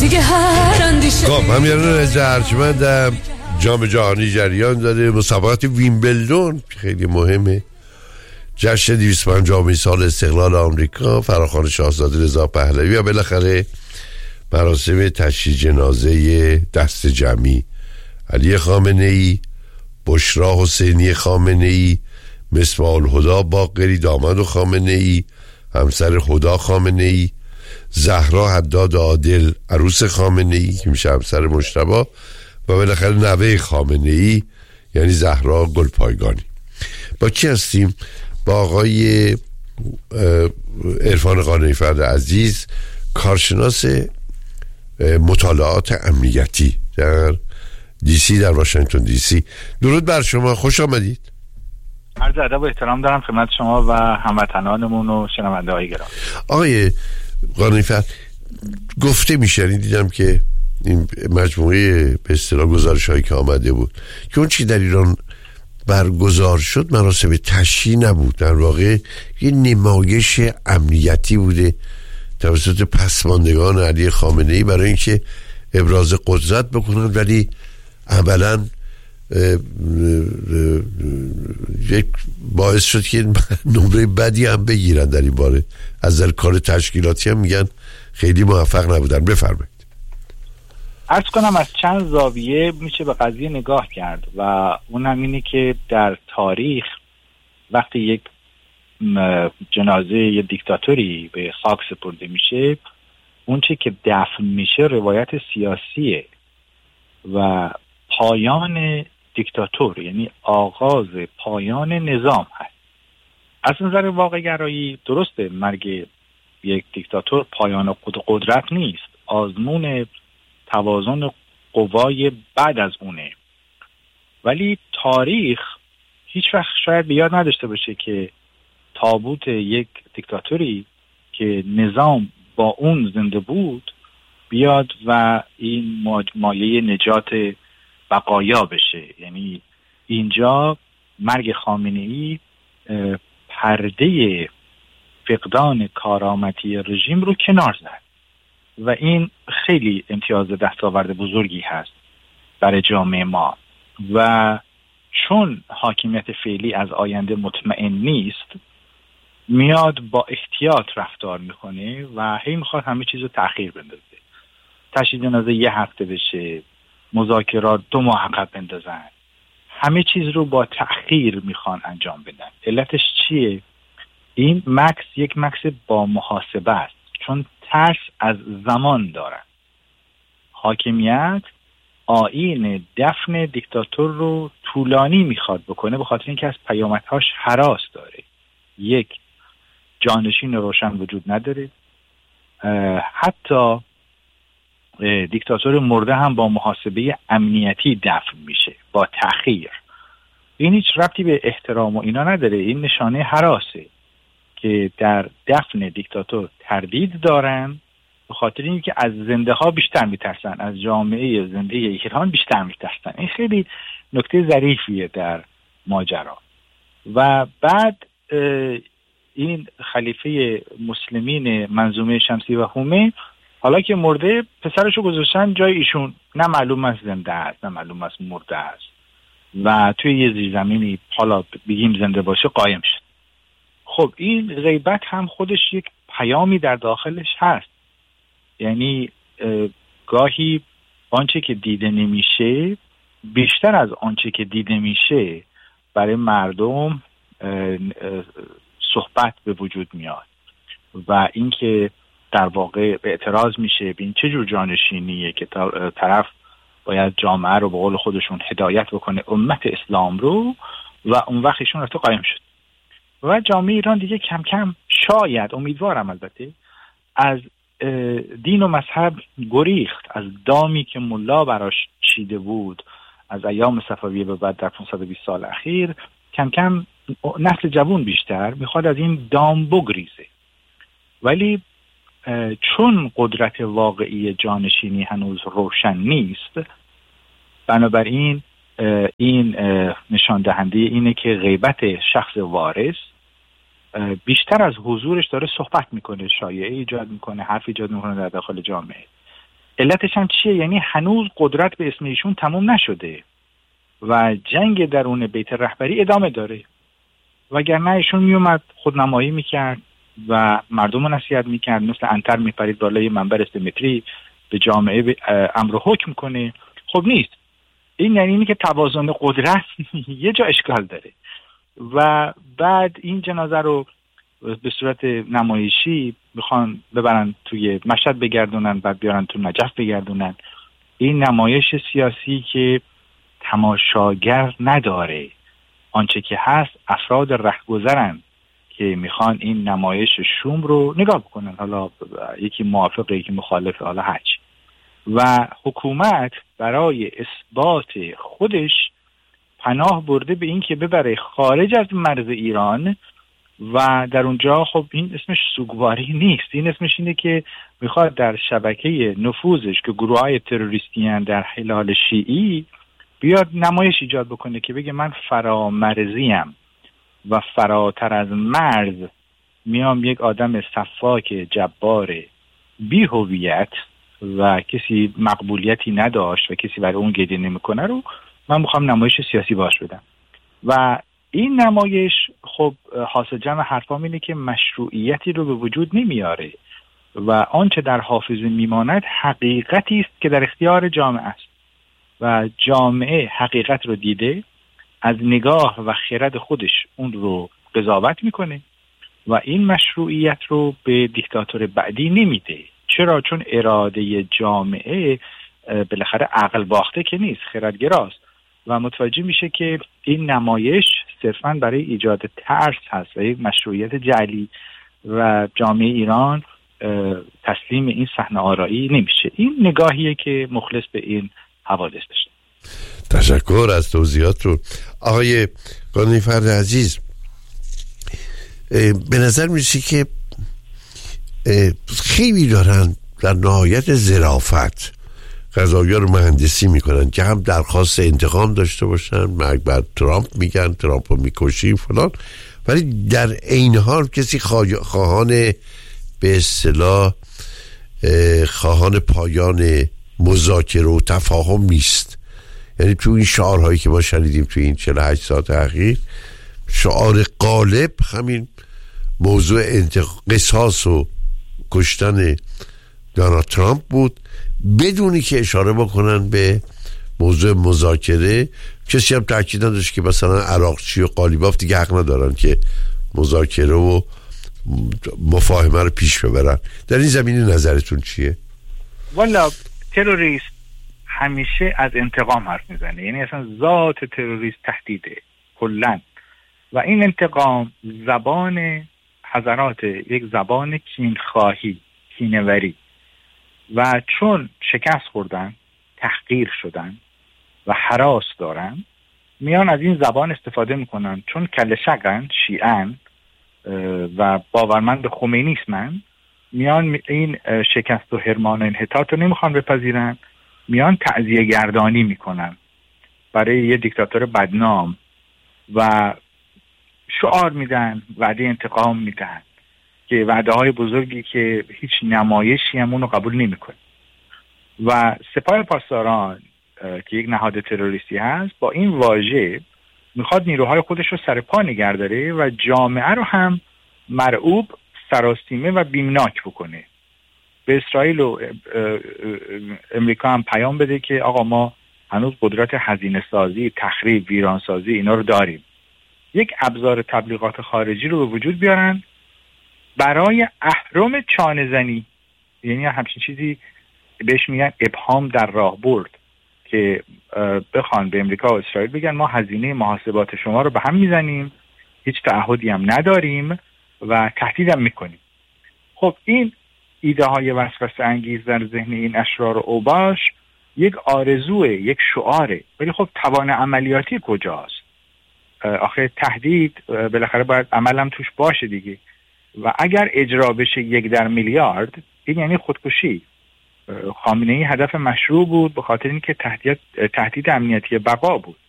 دیگه هر اندیشه. خب همین ارجمندم جام جهانی جریان داره. مسابقات ویمبلدون خیلی مهمه. جشن 250 سال استقلال آمریکا، فراخوان شاهزاده رضا پهلوی و بالاخره مراسم تشییع جنازه دست جمعی علی خامنه‌ای، بشرا حسینی خامنه‌ای، مصباح الهدی باقری داماد خامنه‌ای، همسر هدی خامنه‌ای، زهرا حداد عادل عروس خامنه‌ای که میشه همسر مجتبی، و بالاخره نوه خامنه‌ای یعنی زهرا گلپایگانی. با کی هستیم؟ با آقای عرفان قانعی‌فرد عزیز، کارشناس مطالعات امنیتی در دیسی، در واشنگتن دیسی. درود بر شما، خوش آمدید. عرض ادب و احترام دارم خدمت شما و هموطنانمون و شنونده‌های گرامی. آقای قانعی‌فرد، گفته میشنی، دیدم که این مجموعه به اصطلاح گزارش‌هایی که آمده بود که اون چی در ایران برگزار شد مراسم تشییع نبود، در واقع یه نمایش امنیتی بوده توسط پسماندگان علی خامنه‌ای برای اینکه ابراز قدرت بکنن، ولی عملاً یک باعث شد که نمره بدی هم بگیرن در این باره. از در کار تشکیلاتی هم میگن خیلی موفق نبودن. بفرمایید. عرض کنم از چند زاویه میشه به قضیه نگاه کرد و اون هم اینه که در تاریخ وقتی یک جنازه یا دیکتاتوری به خاک سپرده میشه، اون چی که دفن میشه روایت سیاسیه و پایان دیکتاتور یعنی آغاز پایان نظام هست. از نظر واقع گرایی درسته مرگ یک دیکتاتور پایان قدرت نیست، آزمون توازن قوای بعد از اونه، ولی تاریخ هیچ وقت شاید به یاد نداشته باشه که تابوت یک دیکتاتوری که نظام با اون زنده بود بیاد و این مایه نجات بقایا بشه. یعنی اینجا مرگ خامنه‌ای پرده فقدان کارآمدی رژیم رو کنار زد و این خیلی امتیاز دستاورد بزرگی هست برای جامعه ما و چون حاکمیت فعلی از آینده مطمئن نیست میاد با احتیاط رفتار میکنه و هی میخواد همه چیز رو تأخیر بندازه. تشییع جنازه 1 هفته بشه، مذاکرات 2 ماه عقب بندازن، همه چیز رو با تأخیر میخوان انجام بدن. علتش چیه؟ این مکس یک مکس با محاسبه است، چون ترس از زمان دارن. حاکمیت آیین دفن دیکتاتور رو طولانی میخواد بکنه به خاطر اینکه از پیامدهاش هراس داره. 1 جانشین روشن وجود نداره، حتی دیکتاتور مرده هم با محاسبه امنیتی دفن میشه با تأخیر. این هیچ ربطی به احترام و اینا نداره، این نشانه هراسه که در دفن دیکتاتور تردید دارن به خاطر اینکه از زنده ها بیشتر میترسن، از جامعه زنده ایران بیشتر میترسن. این خیلی نکته ظریفیه در ماجرا. و بعد این خلیفه مسلمین منظومه شمسی و هومه حالا که مرده پسرشو گذاشتن جای ایشون، نه معلوم است زنده است نه معلوم است مرده است و توی یه زیرزمینی حالا بگیم زنده باشه قایم شد. خب این غیبت هم خودش یک پیامی در داخلش هست. یعنی گاهی آنچه که دیده نمیشه بیشتر از آنچه که دیده میشه برای مردم صحبت به وجود میاد و اینکه در واقع به اعتراض میشه به این چه جور جانشینیه که طرف باید جامعه رو به قول خودشون هدایت بکنه، امت اسلام رو، و اون وقت ایشون رفته قایم شد و جامعه ایران دیگه کم کم شاید، امیدوارم البته، از دین و مذهب گریخت، از دامی که ملا براش چیده بود از ایام صفویه به بعد در 520 سال اخیر. کم کم نسل جوان بیشتر میخواد از این دام بگریزه، ولی چون قدرت واقعی جانشینی هنوز روشن نیست، بنابراین این نشان دهنده اینه که غیبت شخص وارث بیشتر از حضورش داره صحبت میکنه، شایعه ایجاد میکنه، حرف ایجاد میکنه در داخل جامعه. علتش هم چیه؟ یعنی هنوز قدرت به اسم ایشون تموم نشده و جنگ درون بیت رهبری ادامه داره. وگرنه ایشون میومد خودنمایی میکرد و مردم رو نصیحت میکرد، مثل عنتر میپرید بالای منبر سیمتری به جامعه امر و حکم کنه. خب نیست. این یعنی اینه که توازن قدرت یه جا اشکال داره و بعد این جنازه رو به صورت نمایشی میخوان ببرن توی مشهد بگردونن، بعد بیارن تو نجف بگردونن. این نمایش سیاسی که تماشاگر نداره، آنچه که هست افراد رهگذرن که میخوان این نمایش شوم رو نگاه بکنن، حالا یکی موافقه یکی مخالفه، حالا هرچی. و حکومت برای اثبات خودش پناه برده به این که ببره خارج از مرز ایران و در اونجا خب این اسمش سوگواری نیست، این اسمش اینه که میخواد در شبکه نفوذش که گروه های تروریستی هستند در هلال شیعی بیاد نمایش ایجاد بکنه که بگه من فرامرزیم و فراتر از مرز میام یک آدم صفاک جبار بی هویت و کسی مقبولیتی نداشت و کسی برای اون گریه نمیکنه رو من میخوام نمایش سیاسی باش بدم. و این نمایش خب حاصل جمع حرفام اینه که مشروعیتی رو به وجود نمیاره و آنچه در حافظه میماند حقیقتی است که در اختیار جامعه است و جامعه حقیقت رو دیده، از نگاه و خرد خودش اون رو قضاوت میکنه و این مشروعیت رو به دیکتاتور بعدی نمیده. چرا؟ چون اراده جامعه بالاخره عقل باخته که نیست، خردگراست و متوجه میشه که این نمایش صرفاً برای ایجاد ترس هست و یک مشروعیت جعلی و جامعه ایران تسلیم این صحنه آرایی نمیشه. این نگاهیه که مخلص به این حوادث داشته. تشکر از توضیحاتتون آقای قانعی‌فرد عزیز. به نظر میشه که خیلی دارن در نهایت ظرافت قضایا رو مهندسی میکنن که هم درخواست انتقام داشته باشن، مرگ بر ترامپ میگن، ترامپ رو میکشیم فلان، ولی در عین حال کسی خواهان به اصطلاح خواهان پایان مذاکره و تفاهم نیست. یعنی تو این شعارهایی که ما شنیدیم تو این 48 ساعت اخیر، شعار غالب همین موضوع قصاص و کشتن دونالد ترامپ بود، بدونی که اشاره بکنن به موضوع مذاکره. کسی هم تاکید نداشت که مثلا عراقچی و قالیباف دیگه حق ندارن که مذاکره و مفاهمه رو پیش ببرن. در این زمینه نظرتون چیه؟ والا تروریست همیشه از انتقام حرف میزنه، یعنی اصلا ذات تروریست تهدیده کلن و این انتقام زبان حضرات یک زبان کینخواهی، کینه‌وری و چون شکست خوردن، تحقیر شدن و هراس دارن، میان از این زبان استفاده میکنن. چون کله شقن، شیعن و باورمند به خمینی اسمن، میان این شکست و حرمان و انحطاط رو نمیخوان بپذیرن، میان تعزیه گردانی میکنن برای یه دیکتاتور بدنام و شعار میدن، وعده انتقام میدن که وعده های بزرگی که هیچ نمایشی هم اونو قبول نمیکنه. و سپاه پاسداران که یک نهاد تروریستی هست با این واژه میخواد نیروهای خودش رو سر پا نگه داره و جامعه رو هم مرعوب، سراسیمه و بیمناک بکنه. به اسرائیل و امریکا هم پیام بده که آقا ما هنوز قدرت هزینه سازی، تخریب، ویران سازی اینا رو داریم. یک ابزار تبلیغات خارجی رو به وجود بیارن برای اهرم چانه زنی، یعنی همچین چیزی بهش میگن ابهام در راه برد، که بخوان به امریکا و اسرائیل بگن ما هزینه محاسبات شما رو به هم میزنیم، هیچ تعهدی هم نداریم و تهدید هم میکنیم. خب این ایده های وسوسه انگیز در ذهن این اشرار و اوباش یک آرزوه، یک شعاره، ولی خب توان عملیاتی کجاست؟ آخه تهدید بالاخره باید عمل هم توش باشه دیگه، و اگر اجرا بشه 1 در میلیارد این یعنی خودکشی. خامنه‌ای هدف مشروع بود به خاطر اینکه تهدید امنیتی بقا بود.